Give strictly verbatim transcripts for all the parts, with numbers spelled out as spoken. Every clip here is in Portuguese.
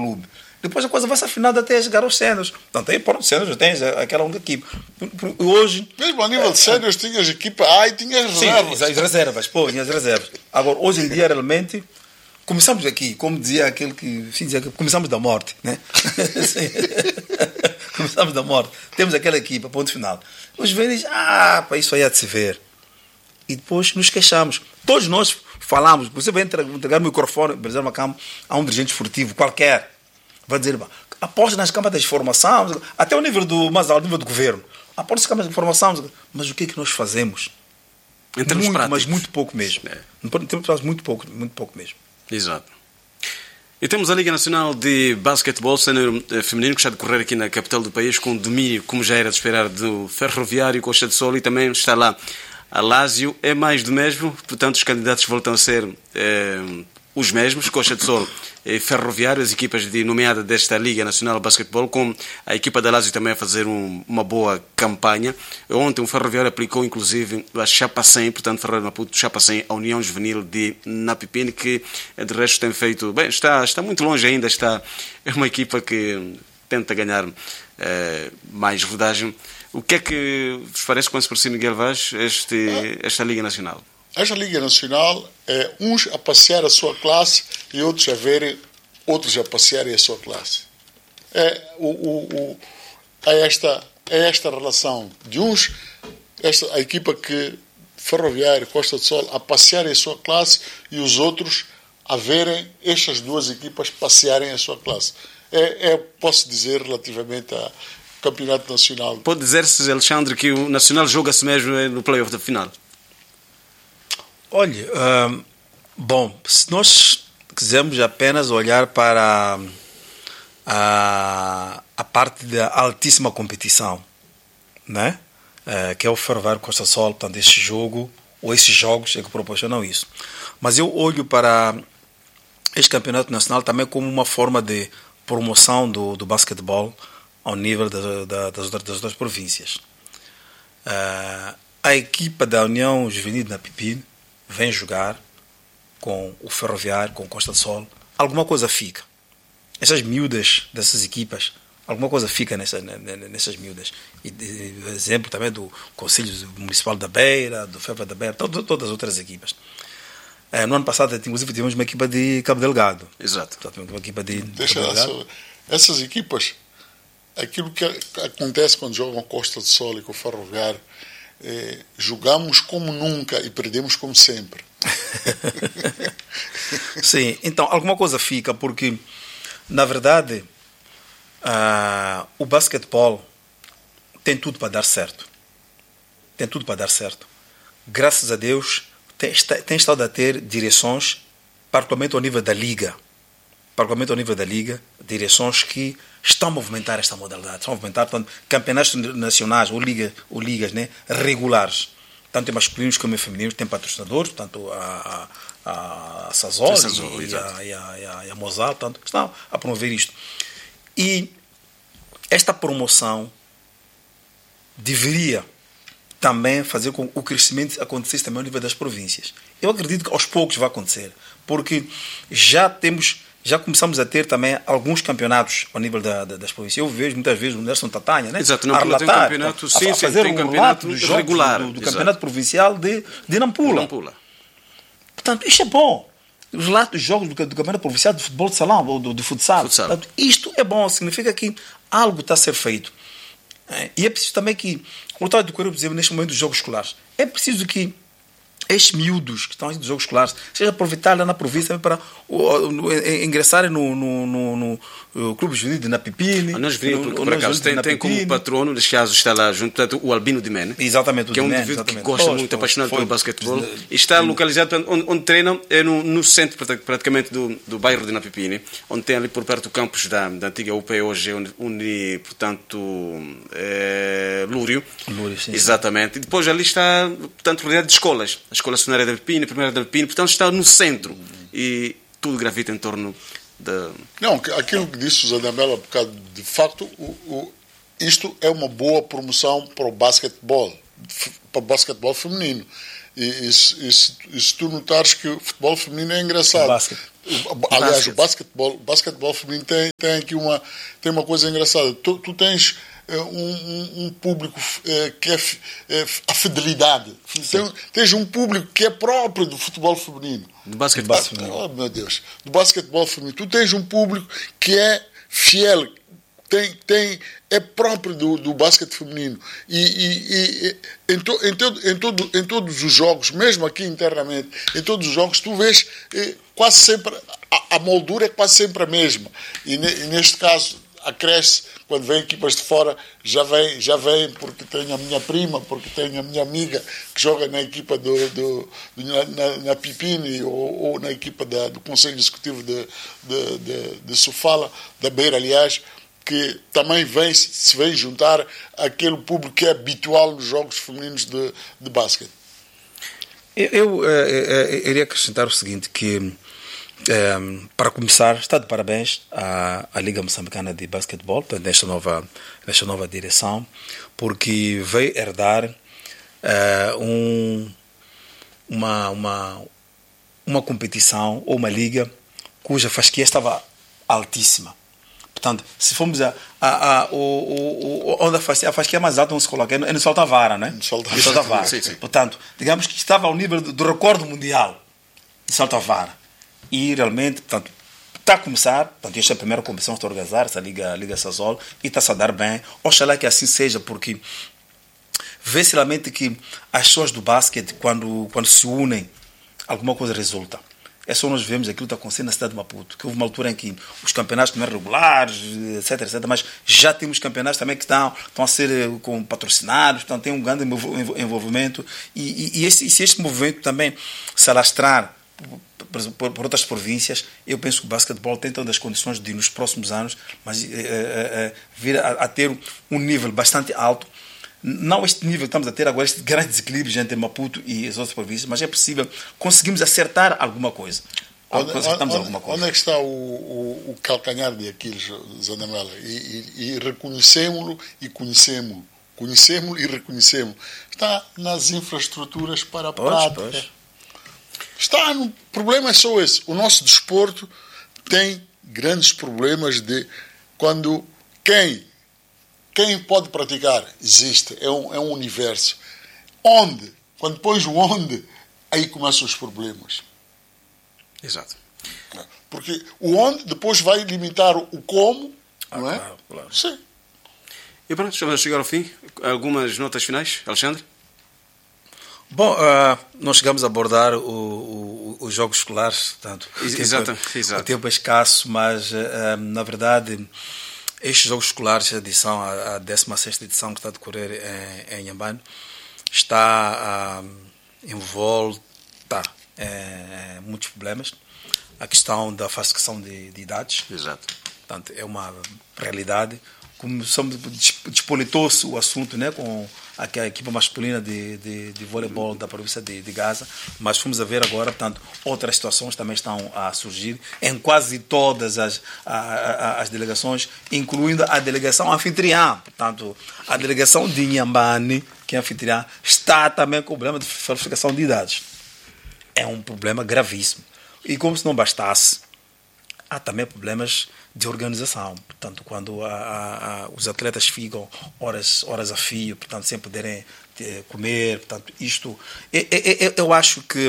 clube. Depois a coisa vai se afinando até chegar aos séniores. Portanto, aí pronto, séniores tens aquela única equipe. Hoje... Mesmo a nível de séniores tinhas equipa A e tinhas reservas. Sim, as reservas, pô, tinhas reservas. Agora, hoje em dia, realmente, começamos aqui, como dizia aquele que... Sim, dizia que começamos da morte, né? Começamos da morte. Temos aquela equipa, ponto final. Os velhos, ah, pá, isso aí há de se ver. E depois nos queixamos. Todos nós falamos, você vai entregar o microfone, por exemplo, a um dirigente esportivo qualquer, vai dizer, aposta nas câmaras de informação, até o nível do mais alto, nível do governo, aposta nas câmaras de informação, mas o que é que nós fazemos? Em termos muito, práticos. mas muito pouco mesmo. É. Em termos práticos, muito pouco, muito pouco mesmo. Exato. E temos a Liga Nacional de Basquetebol Sénior Feminino, que está a decorrer aqui na capital do país, com domínio, como já era de esperar, do Ferroviário, Costa do Sol, e também está lá a Lásio. É mais do mesmo, portanto os candidatos voltam a ser eh, os mesmos, Costa do Sol e Ferroviário, as equipas de nomeada desta Liga Nacional de Basquetebol, com a equipa da Lásio também a fazer um, uma boa campanha. Ontem o Ferroviário aplicou inclusive a Chapa cem, portanto Ferroviário Maputo, Chapa cem, a União Juvenil de Napipini, que de resto tem feito, bem, está, está muito longe ainda, está, é uma equipa que tenta ganhar eh, mais rodagem. O que é que vos parece, quando se por si, Miguel Vaz, este, esta Liga Nacional? Esta Liga Nacional é uns a passear a sua classe e outros a verem outros a passearem a sua classe. É, o, o, o, é, esta, é esta relação de uns, esta, a equipa que Ferroviário, Costa do Sol, a passearem a sua classe e os outros a verem estas duas equipas passearem a sua classe. É, é, posso dizer relativamente a Campeonato Nacional. Pode dizer-se, Alexandre, que o Nacional joga-se mesmo no play-off da final? Olha, hum, bom, se nós quisermos apenas olhar para a, a parte da altíssima competição, né? É, que é o Ferroviário Costa do Sol, portanto, este jogo, ou esses jogos é que proporcionam isso. Mas eu olho para este Campeonato Nacional também como uma forma de promoção do, do basquetebol ao nível da, da, das, das outras províncias. Uh, a equipa da União Juvenil de Napipini vem jogar com o Ferroviário, com o Costa do Sol. Alguma coisa fica. Essas miúdas dessas equipas, alguma coisa fica nessa, nessas miúdas. E, de, exemplo também do Conselho Municipal da Beira, do F E B da Beira, todo, todas as outras equipas. Uh, no ano passado, inclusive, tivemos uma equipa de Cabo Delgado. Exato. Uma equipa de, Deixa de Cabo Delgado. Essas equipas, aquilo que acontece quando jogam Costa do Sol e com o Ferroviário, é, jogamos como nunca e perdemos como sempre. Sim, então alguma coisa fica, porque na verdade uh, o basquetebol tem tudo para dar certo. Tem tudo para dar certo. Graças a Deus tem, tem estado a ter direções, particularmente ao nível da Liga, particularmente ao nível da Liga, direções que estão a movimentar esta modalidade, estão a movimentar portanto, campeonatos nacionais ou, liga, ou ligas né, regulares, tanto em masculinos como em femininos, tem patrocinadores, portanto a, a, a Sazol e, e, a, e, a, e a Mozart, portanto, estão a promover isto. E esta promoção deveria também fazer com que o crescimento acontecesse também ao nível das províncias. Eu acredito que aos poucos vai acontecer, porque já temos já começamos a ter também alguns campeonatos ao nível da, da, das províncias. Eu vejo muitas vezes o Nelson Tatanha, né? Exato, Nampula tem um campeonato, sim, a, a fazer sim, tem um campeonato regular do, do campeonato provincial de, de Nampula. Nampula. Portanto, isto é bom. Os relatos dos jogos do, do campeonato provincial de futebol de salão ou do, do futsal. futsal. Portanto, isto é bom, significa que algo está a ser feito. É, e é preciso também que, o Estado do Correio, por exemplo, neste momento dos jogos escolares, é preciso que estes miúdos que estão nos jogos escolares seja aproveitar lá na província para uh, uh, ingressarem no, no, no, no, no Clube Juvenil de Napipini. A Nós Juvenil, por acaso, tem, tem como patrono, neste caso, está lá junto, portanto, o Albino de Mene. Exatamente, o que é um Dimene, indivíduo que exatamente. gosta Pois, muito, pois, apaixonado foi, pelo basquetebol. foi, E está foi, localizado, portanto, onde, onde treinam, é no, no centro, praticamente, do, do bairro de Napipini, onde tem ali por perto o campus da, da antiga U P, hoje, onde, onde portanto, é, Lúrio. Lúrio, sim. Exatamente. E depois ali está, portanto, rodeado de escolas. A escola secundária da Pipini, a primeira da Pipini, portanto, está no centro. E tudo gravita em torno da... Não, aquilo que disse o Zanabela, por causa de facto, o, o, isto é uma boa promoção para o basquetebol, para o basquetebol feminino. E, e, se, e, se, e se tu notares que o futebol feminino é engraçado. O basquete. O, aliás, o basquetebol, o basquetebol feminino tem, tem aqui uma, tem uma coisa engraçada. Tu, tu tens uh, um, um público uh, que é uh, a fidelidade. Tem, tens um público que é próprio do futebol feminino. Do basquetebol ah, feminino. Oh, meu Deus. Do basquetebol feminino. Tu tens um público que é fiel, tem, tem, é próprio do, do basquete feminino. E, e, e em, to, em, todo, em, todo, em todos os jogos, mesmo aqui internamente, em todos os jogos, tu vês eh, quase sempre, a, a moldura é quase sempre a mesma. E, ne, e neste caso, acresce, quando vem equipas de fora, já vem, já vem porque tenho a minha prima, porque tenho a minha amiga que joga na equipa do, do, do na, na, na Pipini ou, ou na equipa da, do Conselho Executivo de, de, de, de Sofala, da Beira, aliás, que também vem, se vem juntar àquele público que é habitual nos jogos femininos de, de basquete. Eu, eu, eu, eu iria acrescentar o seguinte, que Um, para começar, está de parabéns à, à Liga Moçambicana de Basquetebol nesta nova, nesta nova direção, porque veio herdar uh, um, uma, uma, uma competição ou uma liga cuja fasquia estava altíssima. Portanto, se formos a, a, a, o, o, onde a fasquia, a fasquia mais alta, onde se coloca, é no salto à vara, né? No salto à vara. Sim, sim. Portanto, digamos que estava ao nível do, do recorde mundial de salto à vara. E realmente, portanto, está a começar, portanto, esta é a primeira competição que está a organizar, essa Liga, Liga Sazol, e está-se a dar bem. Oxalá que assim seja, porque vê-se realmente que as pessoas do basquete, quando, quando se unem, alguma coisa resulta. É só nós vemos aquilo que está acontecendo na cidade de Maputo, que houve uma altura em que os campeonatos não eram regulares, etc, etcétera, mas já temos campeonatos também que estão, estão a ser com patrocinados, portanto, tem um grande envolvimento, e, e, e, esse, e se este movimento também se alastrar Por, por outras províncias, eu penso que o basquetebol tem todas as condições de, nos próximos anos, mas, é, é, vir a, a ter um nível bastante alto. Não este nível que estamos a ter agora, este grande desequilíbrio entre Maputo e as outras províncias, mas é possível conseguimos acertar alguma coisa. Onde, onde, alguma coisa. Onde é que está o, o, o calcanhar de Aquiles, Zanamela? E, e, e reconhecemos-lo e conhecemos-lo. Conhecemos-lo e reconhecemos. Está nas infraestruturas para a pois, prática. Pois. Está no, o problema é só esse. O nosso desporto tem grandes problemas de quando quem, quem pode praticar existe, é um, é um universo. Onde? Quando pões o onde, aí começam os problemas. Exato. Porque o onde depois vai limitar o como, ah, não é? Claro, claro. Sim. E pronto, estamos a chegar ao fim. Algumas notas finais, Alexandre? Bom, uh, nós chegamos a abordar o, o, os jogos escolares, portanto, o tempo, exato, exato. o tempo é escasso, mas uh, na verdade estes jogos escolares, a edição, a, a décima sexta edição que está a decorrer em, em Inhambane, está uh, envolta em muitos problemas. A questão da falsificação de, de idades, exato. Portanto, é uma realidade. Como despolitou-se o assunto, né, com a, a equipa masculina de, de, de voleibol da província de, de Gaza, mas fomos a ver agora, portanto, outras situações também estão a surgir em quase todas as, a, a, as delegações, incluindo a delegação anfitriã. Portanto, a delegação de Inhambane, que é anfitriã, está também com o problema de falsificação de idades. É um problema gravíssimo. E como se não bastasse, há também problemas de organização. Portanto, quando a, a, a, os atletas ficam horas, horas a fio, portanto, sem poderem ter, comer, portanto, isto... Eu, eu, eu acho que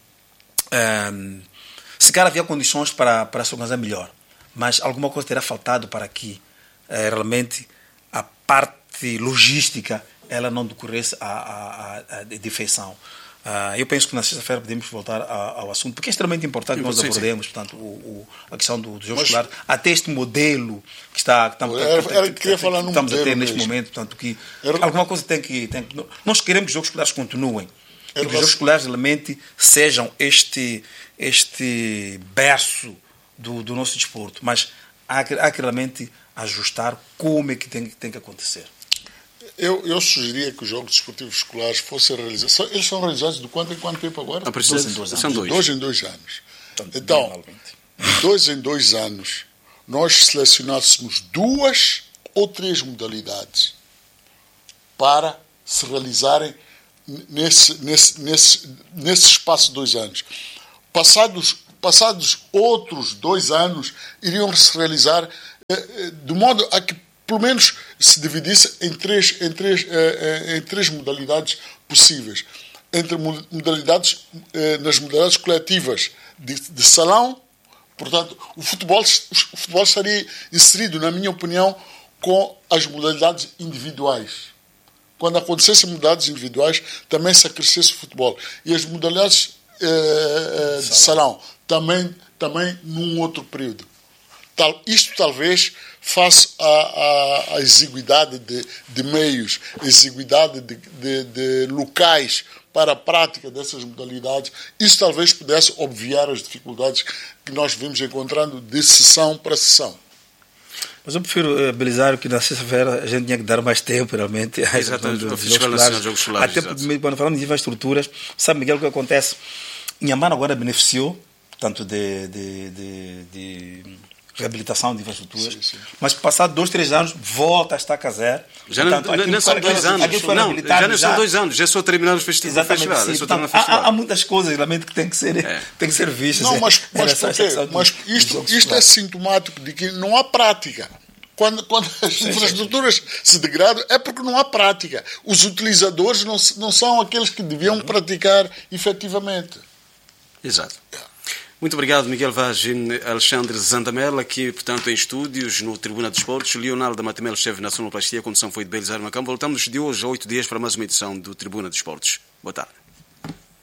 um, se calhar havia condições para, para se organizar melhor, mas alguma coisa terá faltado para que uh, realmente a parte logística ela não decorresse a, a, a, a defeição. Uh, eu penso que na sexta-feira podemos voltar a, ao assunto, porque é extremamente importante que nós sim, abordemos, portanto, o, o, a questão do, do jogo Mas, escolar, até este modelo que, está, que, estamos, era, era, que, que, que, que estamos a ter neste momento, portanto, que era, alguma coisa tem que, tem que... Nós queremos que os jogos escolares continuem, e que os jogos escolares realmente sejam este, este berço do, do nosso desporto, mas há que, há que realmente ajustar como é que tem, tem que acontecer. Eu, eu sugeria que os Jogos Desportivos Escolares fossem realizados. Eles são realizados de quanto em quanto tempo agora? A dois em dois anos. São dois. dois em dois anos. Então, de dois em dois anos, nós selecionássemos duas ou três modalidades para se realizarem nesse, nesse, nesse, nesse espaço de dois anos. Passados, passados outros dois anos, iriam se realizar eh, de modo a que, pelo menos, se dividisse em três, em três, eh, em três modalidades possíveis. Entre modalidades, eh, nas modalidades coletivas de, de salão, portanto, o futebol, o futebol estaria inserido, na minha opinião, com as modalidades individuais. Quando acontecessem modalidades individuais, também se acrescesse o futebol. E as modalidades eh, de salão, também, também num outro período. Tal, isto talvez face à, à exiguidade de, de meios, exiguidade de, de, de locais para a prática dessas modalidades, isso talvez pudesse obviar as dificuldades que nós vimos encontrando de sessão para sessão. Mas eu prefiro, Belisário, que na sexta-feira a gente tinha que dar mais tempo, realmente. Exatamente, dos jogos escolares. Jogos escolares, Até porque, quando falamos de infraestruturas, sabe, Miguel, o que acontece? Inhambane agora beneficiou, tanto de, de, de, de reabilitação de infraestruturas, sim, sim. Mas passado dois, três anos, volta a estaca zero. Já Portanto, não, não são dois anos. Não, já não são dois anos, já só terminar os festivais. Exatamente, sim. Portanto, há, há muitas coisas, realmente, que têm que ser, é. têm que ser vistas. Não, mas, mas, porque, mas isto, isto é sintomático de que não há prática. Quando, quando as sim, infraestruturas sim, sim. se degradam, é porque não há prática. Os utilizadores não, não são aqueles que deviam uhum. praticar efetivamente. Exato. Muito obrigado, Miguel Vaz e Alexandre Zandamela, aqui, portanto, em estúdios, no Tribuna de Esportes. Leonardo Matemelo esteve na sonoplastia, a condução foi de Belisário Macambo. Voltamos de hoje a oito dias para mais uma edição do Tribuna de Esportes. Boa tarde.